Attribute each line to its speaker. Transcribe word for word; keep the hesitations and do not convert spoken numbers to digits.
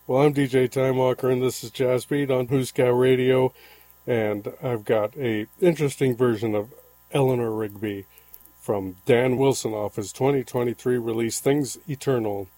Speaker 1: Well, I'm D J Time Walker, and this is Jazz Beat on Hooskow Radio, and I've got a interesting version of Eleanor Rigby from Dan Wilson off his twenty twenty-three release, Things Eternal.